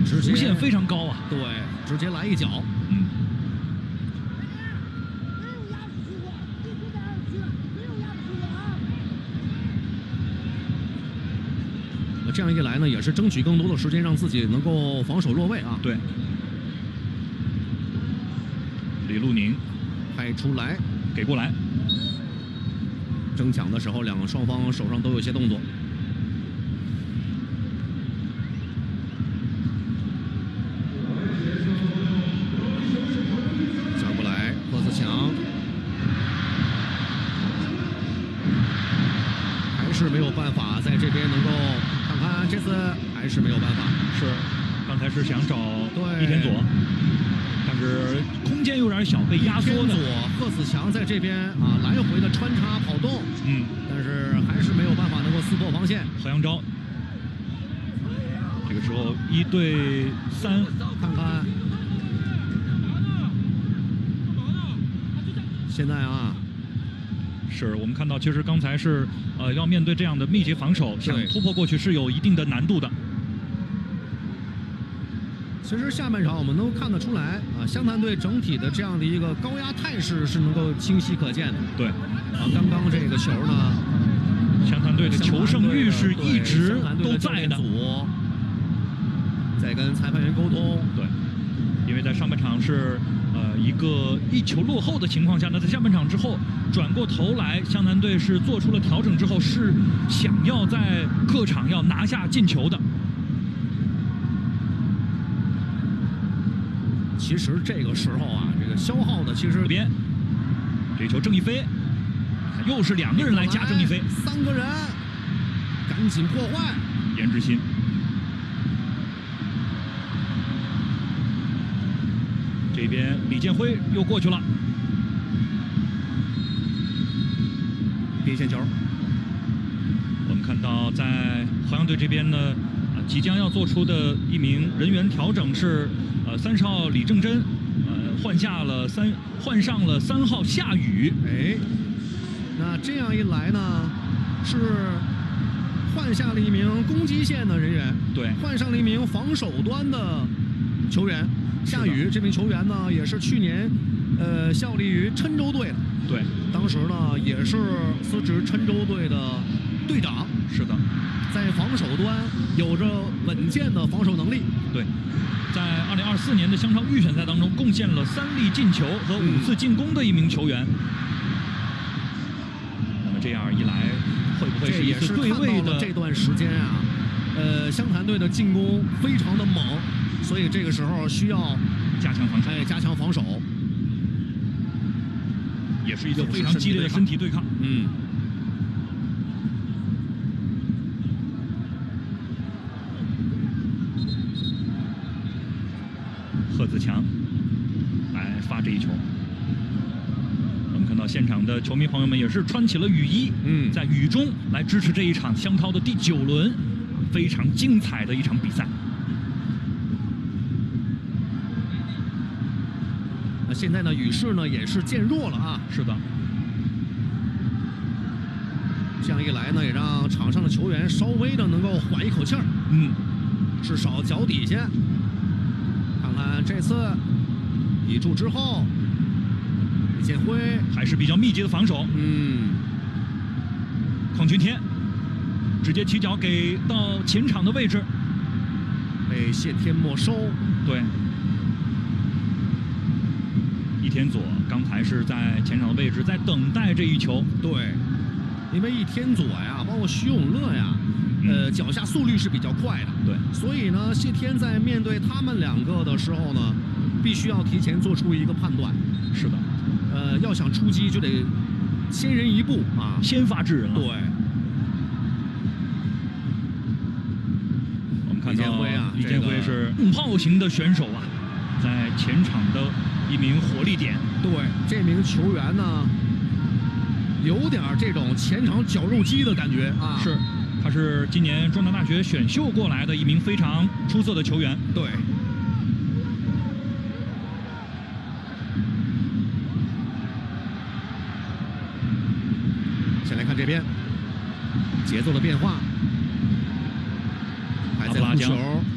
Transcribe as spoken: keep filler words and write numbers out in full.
直接弧线非常高啊。 对，直接来一脚。 嗯。 那这样一来呢，也是争取更多的时间，让自己能够防守落位啊。 对。李路宁拍出来， 给过来。 争抢的时候，两个双方手上都有些动作。转过来，贺自强还是没有办法在这边能够看看，这次还是没有办法。 是，刚才是想找对易田佐。但是空间有点小，被压缩的。 贺子强在这边啊，来回的穿插跑动， 嗯， 但是还是没有办法能够撕破防线。 何阳昭，这个时候一对三， 看看，现在啊， 是我们看到，其实刚才是呃要面对这样的密集防守，想突破过去是有一定的难度的。 其实下半场我们能看得出来啊，湘潭队整体的这样的一个高压态势是能够清晰可见的。 对， 啊，刚刚这个球呢， 湘潭队的求胜欲是一直都在的。 在跟裁判员沟通。 对，因为在上半场是呃一个一球落后的情况下呢，在下半场之后转过头来，湘潭队是做出了调整之后，是想要在客场要拿下进球的。 其实这个时候啊，这个消耗的其实这边，这球郑亦飞，又是两个人来夹郑亦飞， 三个人，赶紧破坏。 颜志新，这边李建辉又过去了， 边线球。 我们看到在河阳队这边呢，啊，即将要做出的一名人员调整是。呃，三十号李正真，呃，换下了三，换上了三号夏雨。 哎，那这样一来呢，是换下了一名攻击线的人员， 对， 换上了一名防守端的球员。夏雨这名球员呢，也是去年，呃，效力于郴州队的。 对， 当时呢也是司职郴州队的队长。 是的， 在防守端有着稳健的防守能力。 对。在二零二四年的湘超预选赛当中，贡献了三粒进球和五次进攻的一名球员。嗯、那么这样一来，会不会是一次对位的？ 这段时间啊，呃，湘潭队的进攻非常的猛，所以这个时候需要加强防守。 哎，加强防守， 也是一个非常激烈的身体对抗。 嗯。 贺子强来发这一球，我们看到现场的球迷朋友们也是穿起了雨衣， 嗯，在雨中来支持这一场湘超的第九轮，非常精彩的一场比赛。 那现在呢，雨势呢也是渐弱了啊。 是的， 这样一来呢，也让场上的球员稍微的能够缓一口气儿， 嗯， 至少脚底下。看看这次抵住之后，李建辉还是比较密集的防守。 嗯， 邝群天直接起脚给到前场的位置， 被谢天没收。 对，易田佐刚才是在前场的位置，在等待这一球。 对，因为易田佐呀，包括徐永乐呀。呃，脚下速率是比较快的， 对， 所以呢，谢天在面对他们两个的时候呢，必须要提前做出一个判断。 是的， 呃，要想出击就得先人一步啊， 先发制人了。 对， 我们看到李建辉啊， 李建辉是重炮型的选手啊，在前场的一名火力点。 对，这名球员呢，有点这种前场绞肉机的感觉啊。 是。他是今年中南大学选秀过来的一名非常出色的球员。 对。先来看这边节奏的变化，还在护球，